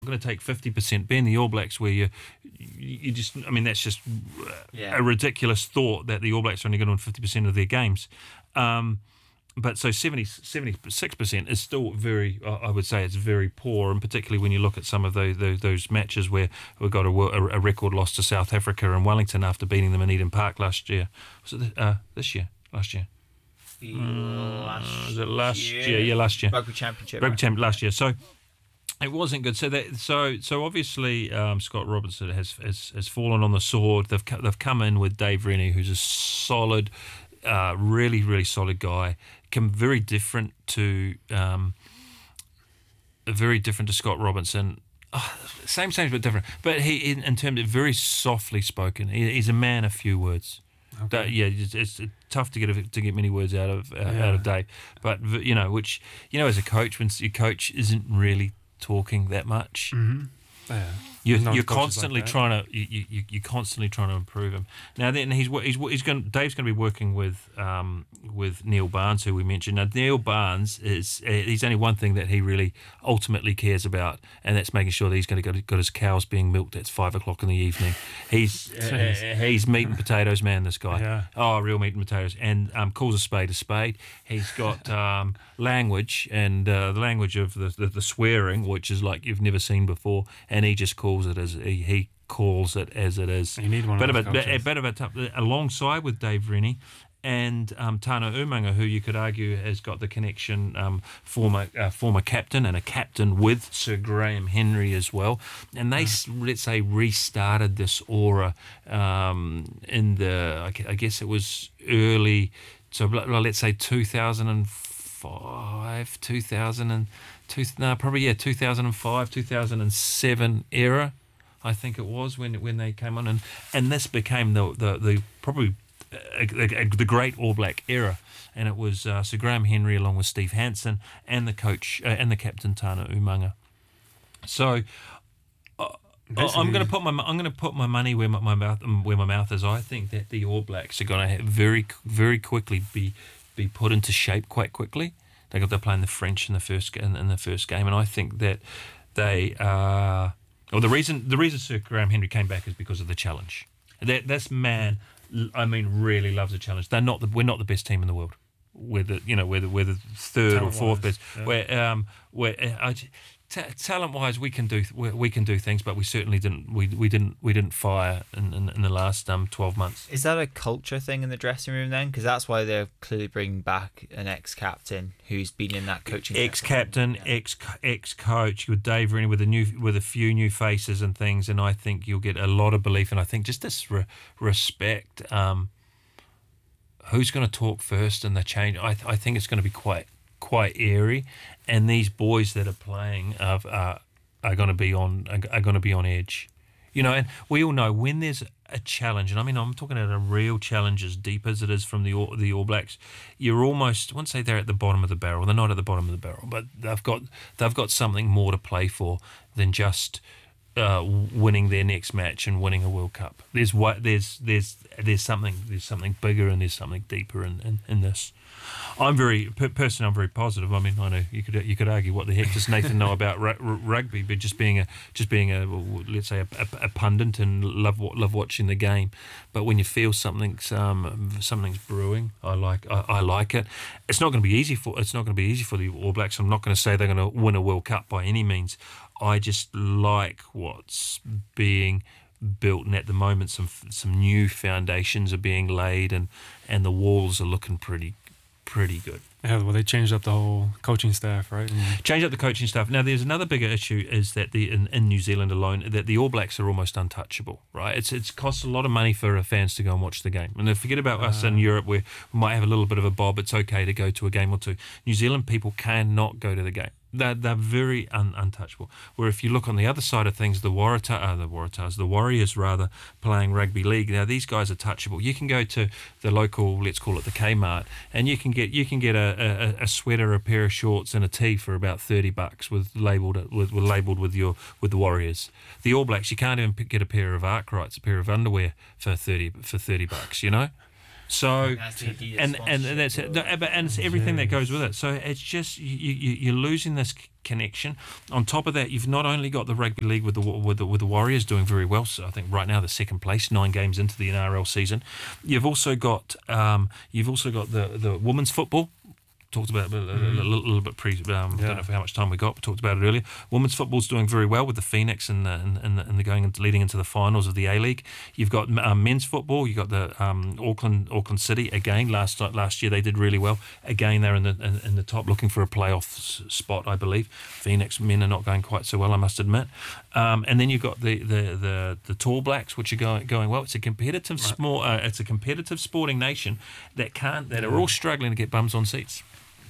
going to take 50%, being the All Blacks, where you just, I mean, that's just a ridiculous thought that the All Blacks are only going to win 50% of their games. But so 76% is still very, I would say it's very poor, and particularly when you look at some of those matches where we got a record loss to South Africa and Wellington after beating them in Eden Park last year. Was it this year? Last year? Was it last year? Yeah, last year. Rugby Championship. Last year. So it wasn't good. So obviously Scott Robertson has fallen on the sword. They've come in with Dave Rennie, who's a solid, really really solid guy. Very different to Scott Robinson. Same but different. But he, in terms of very softly spoken, he's a man of few words. Okay. It's tough to get many words out of Dave. But as a coach, when your coach isn't really talking that much. Mm-hmm. You're constantly trying to improve him. Now then, Dave's going to be working with Neil Barnes, who we mentioned. Now Neil Barnes he's only one thing that he really ultimately cares about, and that's making sure that he's going to got his cows being milked at 5:00 in the evening. He's meat and potatoes, man. This guy, real meat and potatoes, and calls a spade. He's got language, and the language of the swearing, which is like you've never seen before, and he just calls it as he calls it as it is. You need one alongside with Dave Rennie and Tana Umaga, who you could argue has got the connection, former captain and a captain with Sir Graham Henry as well, and they let's say restarted this aura in the I guess it was early, so let's say 2005, 2005, 2007 era, I think it was when they came on, and this became the probably the great All Black era, and it was Sir Graham Henry along with Steve Hansen and the coach and the captain Tana Umaga. So I'm going to put my money where my mouth is. I think that the All Blacks are going to very very quickly be put into shape quite quickly. They're playing the French in the first game, and I think that they are. Well, the reason Sir Graham Henry came back is because of the challenge. This man, I mean, really loves a challenge. We're not the best team in the world. We're the third or fourth best. Yeah. Talent-wise, we can do things, but we certainly didn't. We didn't fire in the last 12 months. Is that a culture thing in the dressing room then? Because that's why they're clearly bringing back an ex-captain who's been in that coaching. Ex-captain, ex-coach with Dave Rennie with a few new faces and things, and I think you'll get a lot of belief, and I think just this respect. Who's going to talk first in the change? I think it's going to be quite airy, and these boys that are playing are going to be on edge, and we all know when there's a challenge, and I mean I'm talking about a real challenge as deep as it is from the All Blacks. You're almost, I wouldn't say they're at the bottom of the barrel. They're not at the bottom of the barrel, but they've got something more to play for than just winning their next match and winning a World Cup. There's something bigger and there's something deeper in this. I'm very positive. I mean, I know you could argue what the heck does Nathan know about rugby, but just being a let's say a pundit and love watching the game. But when you feel something's brewing, I like it. It's not going to be easy for the All Blacks. I'm not going to say they're going to win a World Cup by any means. I just like what's being built, and at the moment some new foundations are being laid, and the walls are looking pretty good. Yeah, well, they changed up the whole coaching staff, right? Changed up the coaching staff. Now, there's another bigger issue is that in New Zealand alone, that the All Blacks are almost untouchable, right? It's costs a lot of money for fans to go and watch the game. And forget about us in Europe, where we might have a little bit of a bob. It's okay to go to a game or two. New Zealand people cannot go to the game. They're very untouchable. Where if you look on the other side of things, the Warriors playing rugby league. Now these guys are touchable. You can go to the local, let's call it the Kmart, and you can get a sweater, a pair of shorts, and a tee for about $30 labelled with the Warriors. The All Blacks, you can't even get a pair of Arkwrights, a pair of underwear for $30. So That's the Adidas and sponsorship. that's it. And it's everything that goes with it. So it's just you're losing this connection. On top of that, you've not only got the rugby league with the Warriors doing very well. So I think right now they're second place, 9 games into the NRL season. You've also got the women's football. Talked about it a little bit don't know how much time we got, but talked about it earlier. Women's football's doing very well with the Phoenix and the leading into the finals of the A-League. You've got men's football. You've got the Auckland City again. Last year they did really well. Again, they're in the top, looking for a playoff spot, I believe. Phoenix men are not going quite so well, I must admit. And then you've got the Tall Blacks, which are going well. It's a competitive sporting nation that are all struggling to get bums on seats.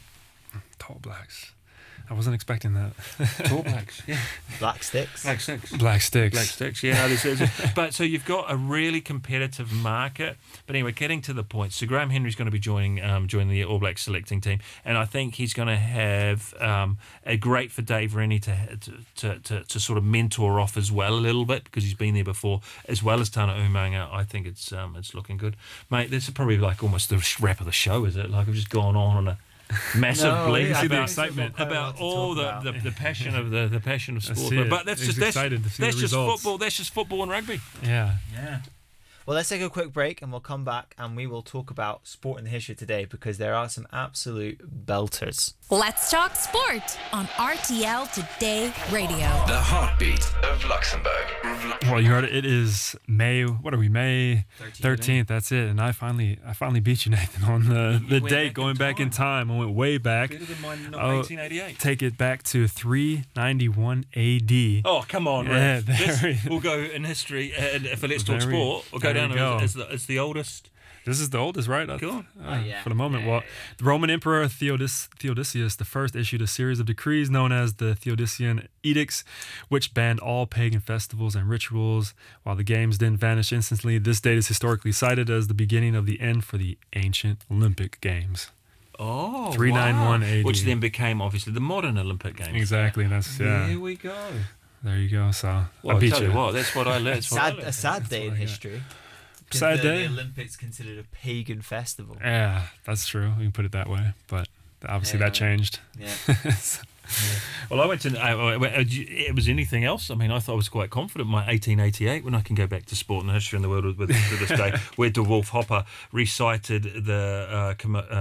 Tall Blacks. I wasn't expecting that. Tall Blacks, yeah. Black Sticks. Black Sticks. Black Sticks, yeah. But so you've got a really competitive market. But anyway, getting to the point. So Graham Henry's going to be joining the All Blacks selecting team, and I think he's going to have a great for Dave Rennie to sort of mentor off as well a little bit, because he's been there before, as well as Tana Umanga. I think it's looking good, mate. This is probably like almost the wrap of the show, is it? Like I've just gone on a massive bleed see the about excitement about all the passion of the passion of sport. But that's He's excited to see that's the just results. football. That's just football and rugby. Yeah. Well, let's take a quick break and we'll come back and we will talk about sport in the history today, because there are some absolute belters. Let's talk sport on RTL Today Radio. The heartbeat of Luxembourg. Well, you heard it. It is May. What are we? May 13th. That's it. And I finally beat you, Nathan, on the date, going back in time. I went way back. Better than mine, 1888. Take it back to 391 AD. Oh, come on, Yeah, Ray. We'll go in history, for Let's Talk Sport. We'll go there down you go. as the oldest. This is the oldest, right? Cool. Yeah. For the moment. Yeah, Well, the Roman Emperor Theodosius I issued a series of decrees known as the Theodosian Edicts, which banned all pagan festivals and rituals. While the games didn't vanish instantly, this date is historically cited as the beginning of the end for the ancient Olympic Games. Oh, 391 AD. Which then became obviously the modern Olympic Games. Exactly. That's There we go. There you go. So Well, I beat tell you what, that's what I learned. A sad day in history. Sad The day. Olympics considered a pagan festival. Yeah, that's true. You can put it that way, but obviously that changed. Yeah. Well, I went to. It was anything else? I mean, I thought I was quite confident. My 1888, when I can go back to sport and history in the world to this day, where De Wolf Hopper recited how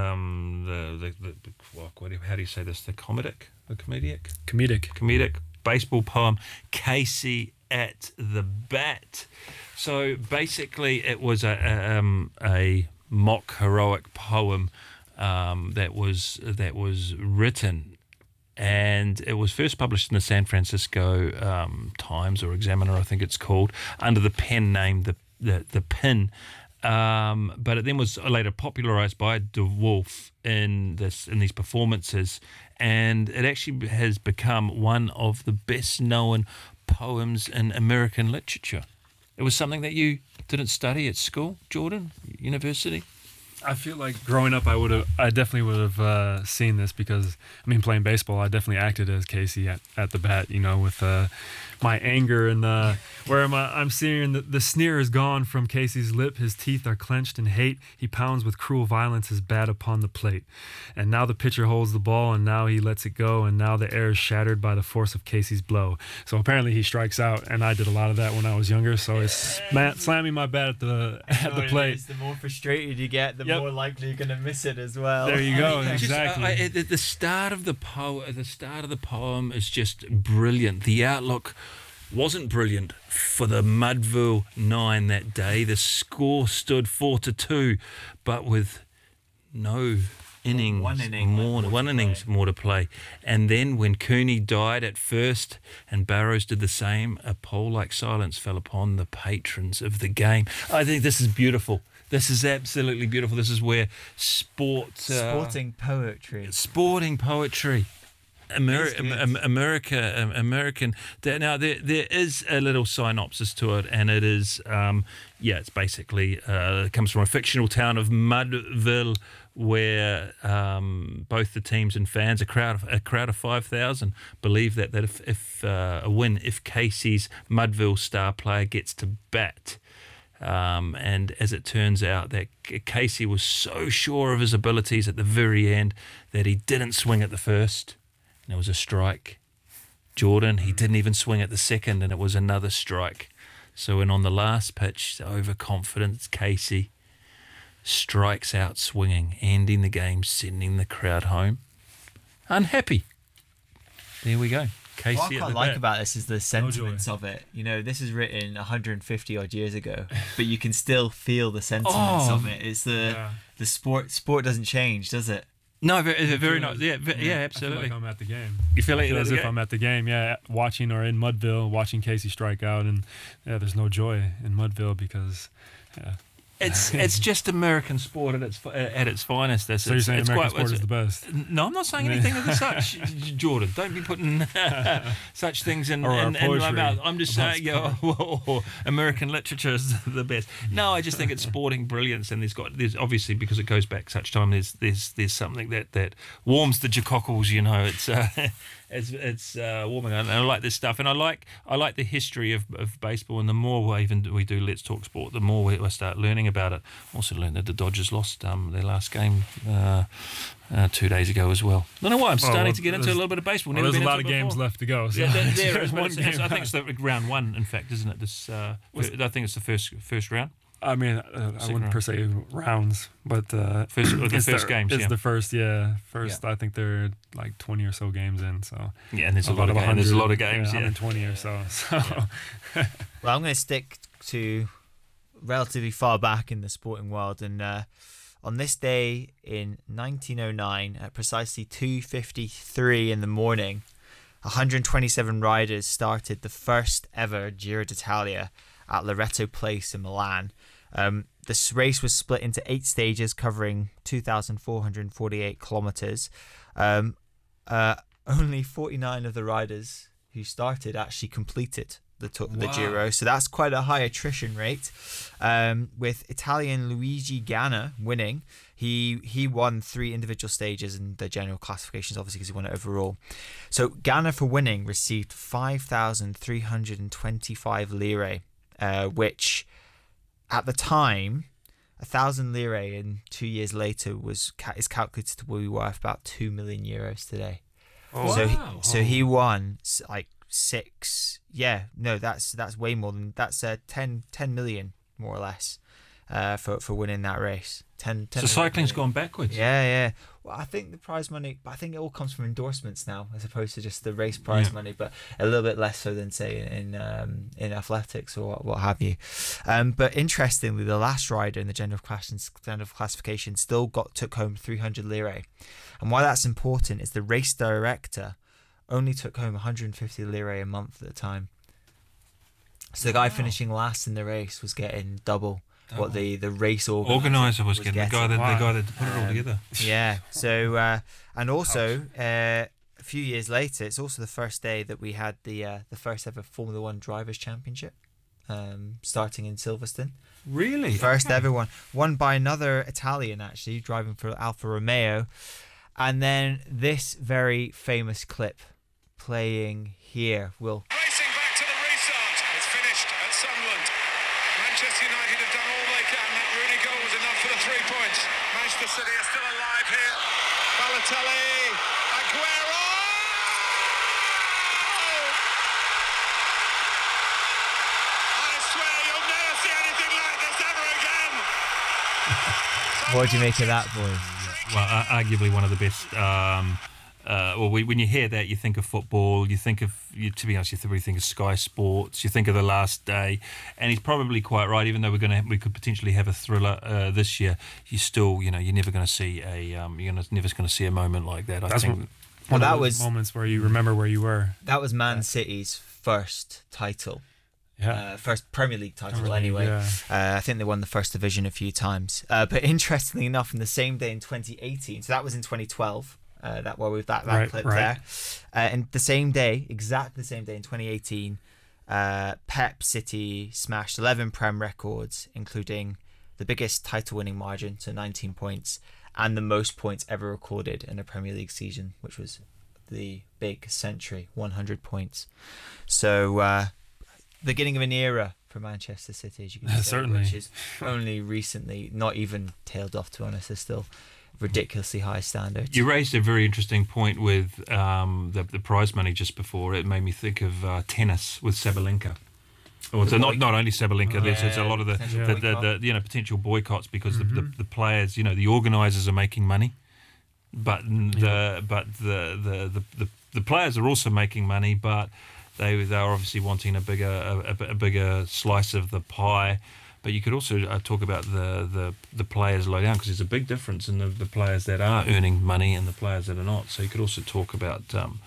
do you say this? The comedic baseball poem, Casey at the Bat. So basically, it was a mock heroic poem that was written, and it was first published in the San Francisco Times or Examiner, I think it's called, under the pen name the Pin. But it then was later popularized by De Wolf in these performances, and it actually has become one of the best known poems in American literature. It was something that you didn't study at school, Jordan, university. I feel like growing up, I definitely would have seen this, because I mean, playing baseball, I definitely acted as Casey at the bat, with my anger and where I'm seeing the sneer is gone from Casey's lip. His teeth are clenched in hate. He pounds with cruel violence his bat upon the plate. And now the pitcher holds the ball, and now he lets it go, and now the air is shattered by the force of Casey's blow. So apparently he strikes out, and I did a lot of that when I was younger. So it's slamming my bat at the plate. The more frustrated you get, the more likely you're going to miss it as well. There you go. Exactly. The start of the poem is just brilliant. The outlook wasn't brilliant for the Mudville 9 that day. The score stood 4-2, but with no innings, one innings more to play. And then when Cooney died at first and Barrows did the same, a pole-like silence fell upon the patrons of the game. I think this is beautiful. This is absolutely beautiful. This is where sporting poetry. American. Now there is a little synopsis to it, and it is it's basically it comes from a fictional town of Mudville, where both the teams and fans, a crowd of 5,000, believe that if Casey's Mudville star player gets to bat, And as it turns out, that Casey was so sure of his abilities at the very end that he didn't swing at the first, and it was a strike. Jordan, he didn't even swing at the second, and it was another strike. So when on the last pitch, overconfident Casey strikes out swinging, ending the game, sending the crowd home. Unhappy. There we go. Casey What I at quite the like bat. about this is the sentiments of it. You know, this is written 150 odd years ago, but you can still feel the sentiments of it. It's the sport doesn't change, does it? No, very nice. Yeah, I feel absolutely. like I'm at the game. You feel like I you're feel at as the if game? I'm at the game, watching or in Mudville, watching Casey strike out, and there's no joy in Mudville because It's just American sport at its finest. So you're saying American sport is the best? No, I'm not saying anything of the such, Jordan. Don't be putting such things in my mouth. I'm just saying, American literature is the best. No, I just think it's sporting brilliance, and there's obviously, because it goes back such time. There's something that warms the jacockles. You know, it's warming, and I like this stuff, and I like the history of baseball. And the more we do Let's Talk Sport, the more we start learning about it. Also learned that the Dodgers lost their last game 2 days ago as well. I don't know why I'm starting to get into a little bit of baseball. There's a lot of before. games left to go. So Yeah, there is. one game. I think it's the round one, in fact, isn't it? I think it's the first round. I mean, I wouldn't per se rounds, but first games. It's Yeah. the first. I think they're like 20 or so games in. So Yeah, and there's a lot of games. There's a lot of games. I'm Yeah. in 20 or so. Well, I'm going to stick to relatively far back in the sporting world, and on this day in 1909, at precisely 2:53 in the morning, 127 riders started the first ever Giro d'Italia at Loreto Place in Milan. This race was split into 8 stages covering 2,448 kilometers. Only 49 of the riders who started actually completed the Giro, so that's quite a high attrition rate. With Italian Luigi Ganna winning, he won 3 individual stages in the general classifications, obviously because he won it overall. So Ganna, for winning, received 5,325 lire, which at the time, 1,000 lire in 2 years later is calculated to be worth about 2 million euros today. Oh, So he won like 6. Yeah, no, that's way more than that's 10 million more or less for winning that race. 10 So cycling's gone backwards. Yeah. Well, I think the prize money, but I think it all comes from endorsements now, as opposed to just the race prize money, but a little bit less so than say in athletics or what have you. But interestingly, the last rider in the general classification still took home 300 lire, and why that's important is the race director only took home 150 lire a month at the time. So the guy finishing last in the race was getting double what the race organizer was getting. getting. The guy that put it all together. Yeah. So and also a few years later, it's also the first day that we had the first ever Formula One Drivers' Championship, starting in Silverstone. Really? First ever one, won by another Italian actually, driving for Alfa Romeo, and then this very famous clip playing here will. Racing back to the restart. It's finished at Sunderland. Manchester United have done all they can. That Rooney goal was enough for the 3 points. Manchester City are still alive here. Balotelli, Aguero! I swear you'll never see anything like this ever again. What do you make of that, boys? Well, arguably one of the best. When you hear that, you think of football. You think of, to be honest, you probably think of Sky Sports. You think of the last day, and he's probably quite right. Even though we could potentially have a thriller this year, you're never going to see a moment like that. I think. One of those moments where you remember where you were. That was Man City's first title. Yeah. First Premier League title, Premier League, anyway. yeah. I think they won the first division a few times. But interestingly enough, in the same day in 2018, so that was in 2012. That clip there. And the same day, exactly the same day in 2018, Pep City smashed 11 Prem records, including the biggest title-winning margin, so 19 points, and the most points ever recorded in a Premier League season, which was the big century, 100 points. So, beginning of an era for Manchester City, as you can say, Certainly. which is only recently, not even tailed off, to be honest, is still ridiculously high standards. You raised a very interesting point with the prize money just before. It made me think of tennis with Sabalenka. Or so not only Sabalenka, there's a lot of the potential boycotts because the players, the organisers are making money, but the players are also making money, but they're obviously wanting a bigger slice of the pie. But you could also talk about the players low down, because there's a big difference in the players that are earning money and the players that are not. So you could also talk about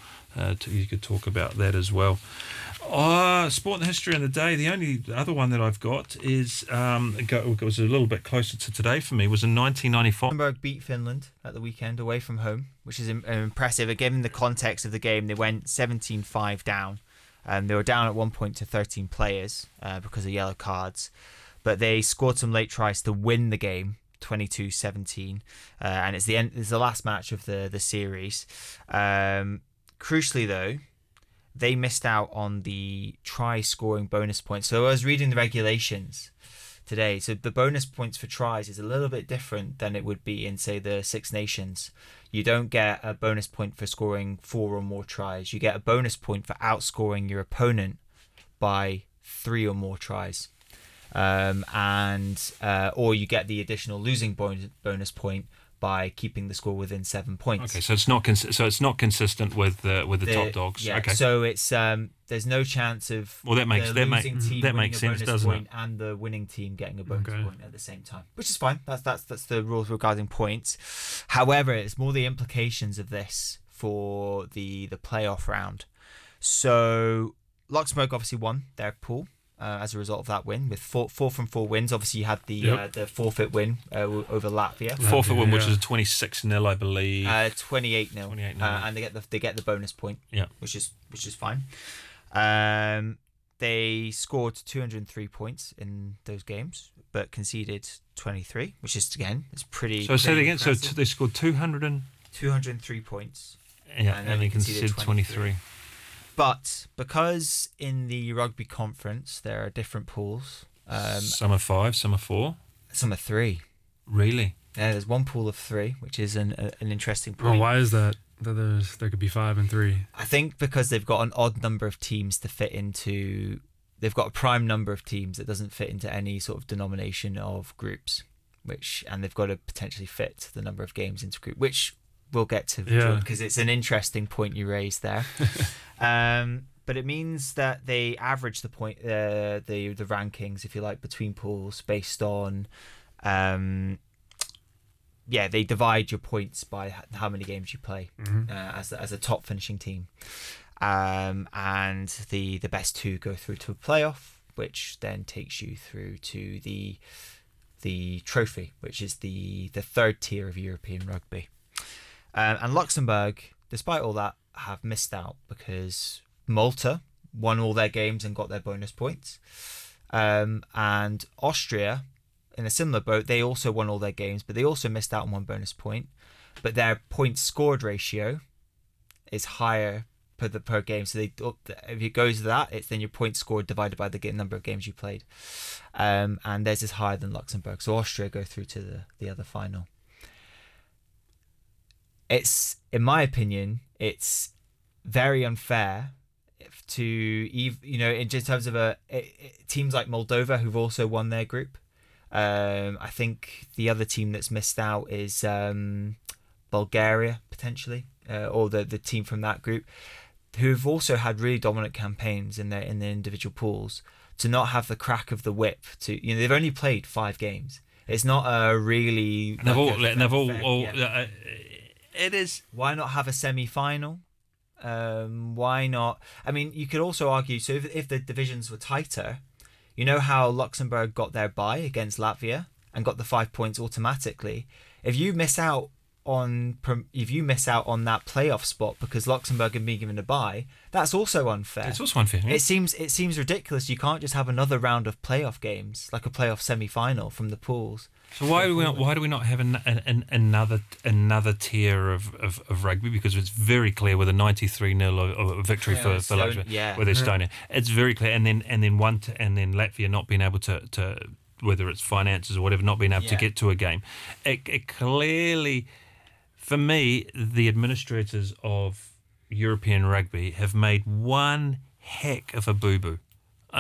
that as well. Sport and history in the day. The only other one that I've got is it was a little bit closer to today for me. Was in 1995. Luxembourg beat Finland at the weekend away from home, which is impressive. Given the context of the game, they went 17-5 down. They were down at one point to 13 players because of yellow cards. But they scored some late tries to win the game, 22-17, and it's the last match of the series. Crucially, though, they missed out on the try scoring bonus points. So I was reading the regulations today. So the bonus points for tries is a little bit different than it would be in, say, the Six Nations. You don't get a bonus point for scoring 4 or more tries. You get a bonus point for outscoring your opponent by 3 or more tries. Or you get the additional losing bonus point by keeping the score within 7 points. Okay, so it's not consistent with the top dogs. Yeah, okay. So it's there's no chance of that makes sense, doesn't it? And the winning team getting a bonus point at the same time, which is fine. That's the rules regarding points. However, it's more the implications of this for the playoff round. So Luxembourg obviously won their pool. As a result of that win, with 4 from 4 wins. Obviously, you had the forfeit win over Latvia. Forfeit win, which is 26-0, I believe. 28-0. 28-0. And they get the bonus point. Yeah, which is fine. They scored 203 points in those games, but conceded 23, which is it's pretty. So say it again. Impressive. So they scored 203 points. Yeah, and they conceded 23. But because in the rugby conference there are different pools, some are 5, some are 4, some are 3. Really? Yeah, there's one pool of 3, which is an interesting point. Well, why is that? There could be 5 and 3. I think because they've got an odd number of teams to fit into. They've got a prime number of teams that doesn't fit into any sort of denomination of groups, and they've got to potentially fit the number of games into group, which we'll get to because it's an interesting point you raised there. But it means that they average the rankings, if you like, between pools based on they divide your points by how many games you play as a top finishing team, and the best 2 go through to a playoff, which then takes you through to the trophy, which is the third tier of European rugby. And Luxembourg, despite all that, have missed out because Malta won all their games and got their bonus points. And Austria, in a similar boat, they also won all their games, but they also missed out on 1 bonus point. But their points scored ratio is higher per game. So if it goes to that, it's then your points scored divided by the number of games you played. And theirs is higher than Luxembourg. So Austria go through to the other final. It's, in my opinion, it's very unfair in terms of teams like Moldova, who've also won their group. I think the other team that's missed out is Bulgaria, potentially, or the team from that group, who've also had really dominant campaigns in their individual pools, to not have the crack of the whip. They've only played 5 games. It's not a really. It is. Why not have a semi-final? Why not? I mean, you could also argue. So if the divisions were tighter, you know how Luxembourg got their bye against Latvia and got the 5 points automatically. If you miss out if you miss out on that playoff spot because Luxembourg have been given a bye, that's also unfair. It's also unfair. Yeah. It seems ridiculous. You can't just have another round of playoff games, like a playoff semi-final from the pools. So why do we not have another tier of rugby? Because it's very clear with a 93-0 victory for Luxembourg with Estonia. It's very clear, and then Latvia not being able to whether it's finances or whatever, not being able to get to a game. It clearly, for me, the administrators of European rugby have made one heck of a boo-boo.